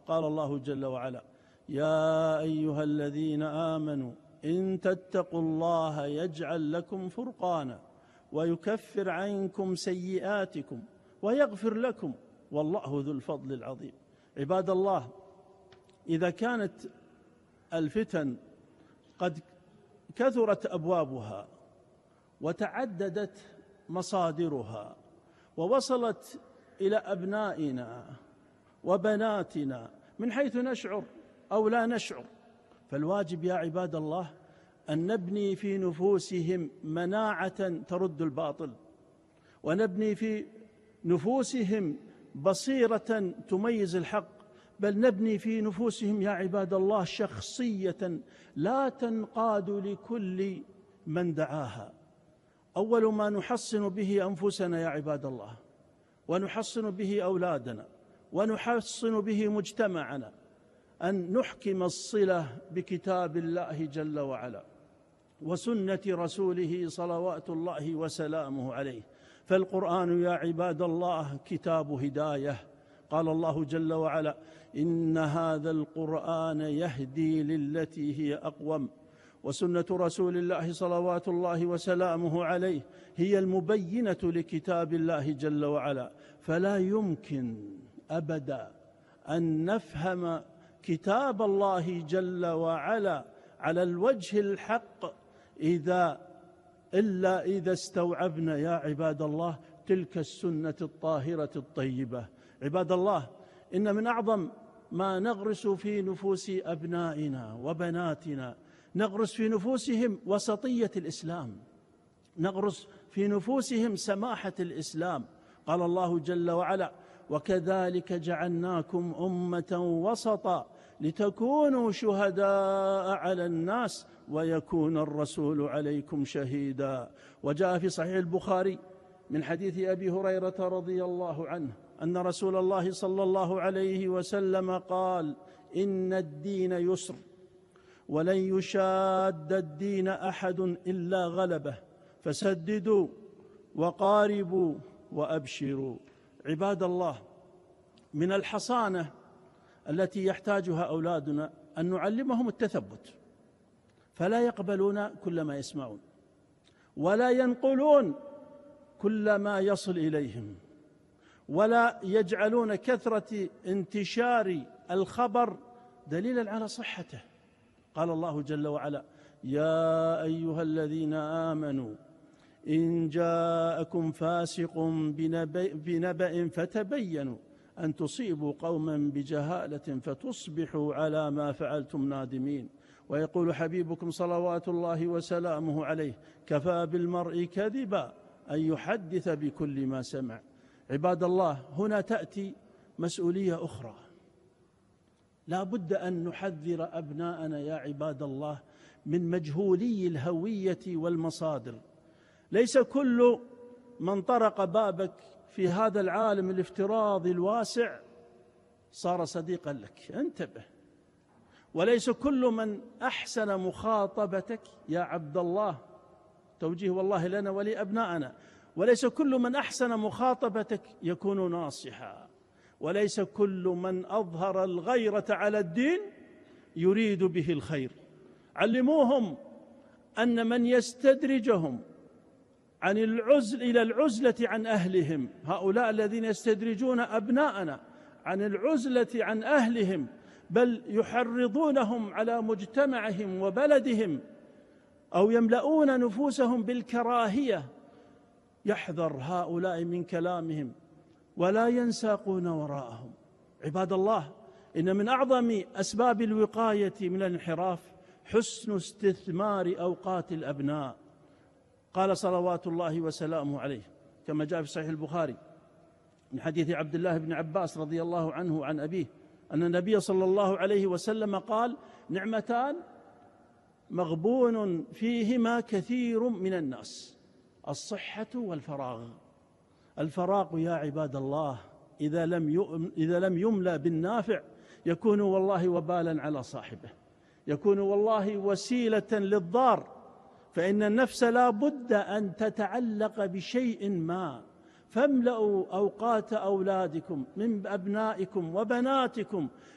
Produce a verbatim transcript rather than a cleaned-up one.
قال الله جل وعلا: يا أيها الذين آمنوا إن تتقوا الله يجعل لكم فرقانا ويكفر عنكم سيئاتكم ويغفر لكم والله ذو الفضل العظيم. عباد الله، إذا كانت الفتن قد كثرت أبوابها وتعددت مصادرها ووصلت إلى أبنائنا وبناتنا من حيث نشعر أو لا نشعر، فالواجب يا عباد الله أن نبني في نفوسهم مناعة ترد الباطل، ونبني في نفوسهم بصيرة تميز الحق، بل نبني في نفوسهم يا عباد الله شخصية لا تنقاد لكل من دعاها. أول ما نحصن به أنفسنا يا عباد الله، ونحصن به أولادنا، ونحصن به مجتمعنا، أن نحكم الصلة بكتاب الله جل وعلا وسنة رسوله صلوات الله وسلامه عليه. فالقرآن يا عباد الله كتاب هداية، قال الله جل وعلا: إن هذا القرآن يهدي للتي هي أقوم. وسنة رسول الله صلوات الله وسلامه عليه هي المبينة لكتاب الله جل وعلا. فلا يمكن أبدا أن نفهم كتاب الله جل وعلا على الوجه الحق إذا إلا إذا استوعبنا يا عباد الله تلك السنة الطاهرة الطيبة. عباد الله، إن من أعظم ما نغرس في نفوس أبنائنا وبناتنا نغرس في نفوسهم وسطية الإسلام، نغرس في نفوسهم سماحة الإسلام. قال الله جل وعلا: وكذلك جعلناكم أمة وسطا لتكونوا شهداء على الناس ويكون الرسول عليكم شهيدا. وجاء في صحيح البخاري من حديث أبي هريرة رضي الله عنه أن رسول الله صلى الله عليه وسلم قال: إن الدين يسر ولن يشاد الدين أحد إلا غلبه فسددوا وقاربوا وأبشروا. عباد الله، من الحصانة التي يحتاجها أولادنا أن نعلمهم التثبت، فلا يقبلون كل ما يسمعون ولا ينقلون كل ما يصل إليهم، ولا يجعلون كثرة انتشار الخبر دليلا على صحته. قال الله جل وعلا: يا أيها الذين آمنوا إن جاءكم فاسق بنبأ فتبينوا أن تصيبوا قوما بجهالة فتصبحوا على ما فعلتم نادمين. ويقول حبيبكم صلوات الله وسلامه عليه: كفى بالمرء كذبا أن يحدث بكل ما سمع. عباد الله، هنا تأتي مسؤولية أخرى، لا بد أن نحذر أبناءنا يا عباد الله من مجهولي الهوية والمصادر. ليس كل من طرق بابك في هذا العالم الافتراضي الواسع صار صديقا لك، انتبه. وليس كل من أحسن مخاطبتك يا عبد الله، توجيه والله لنا ولأبنائنا، وليس كل من أحسن مخاطبتك يكون ناصحا، وليس كل من أظهر الغيرة على الدين يريد به الخير. علموهم أن من يستدرجهم عن العزل إلى العزلة عن أهلهم، هؤلاء الذين يستدرجون أبناءنا عن العزلة عن أهلهم بل يحرضونهم على مجتمعهم وبلدهم أو يملؤون نفوسهم بالكراهية، يحذر هؤلاء من كلامهم ولا ينساقون وراءهم. عباد الله، إن من أعظم أسباب الوقاية من الانحراف حسن استثمار أوقات الأبناء. قال صلوات الله وسلامه عليه كما جاء في صحيح البخاري من حديث عبد الله بن عباس رضي الله عنه عن أبيه أن النبي صلى الله عليه وسلم قال: نعمتان مغبون فيهما كثير من الناس، الصحة والفراغ. الفراغ يا عباد الله إذا لم إذا لم يملأ بالنافع يكون والله وبالا على صاحبه، يكون والله وسيلة للضار. فإن النفس لا بد أن تتعلق بشيء ما، فاملأوا أوقات أولادكم من أبنائكم وبناتكم